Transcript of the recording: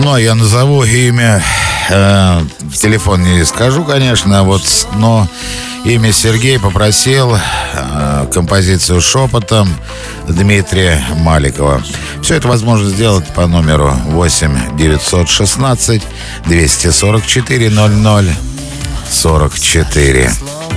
Ну, я назову имя. В телефон не скажу, конечно, но имя Сергей попросил композицию «Шепотом» Дмитрия Маликова. Все это возможно сделать по номеру 8 916 244 00 44.